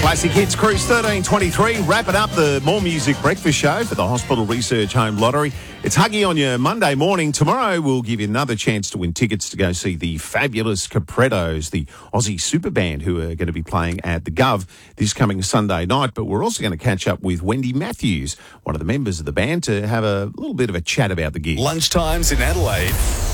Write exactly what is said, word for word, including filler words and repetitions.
Classic Hits Cruise thirteen twenty-three, wrapping up the More Music Breakfast Show for the Hospital Research Home Lottery. It's Huggy on your Monday morning. Tomorrow we'll give you another chance to win tickets to go see the fabulous Caprettos, the Aussie super band who are going to be playing at the Gov this coming Sunday night. But we're also going to catch up with Wendy Matthews, one of the members of the band, to have a little bit of a chat about the gig. Lunchtimes in Adelaide.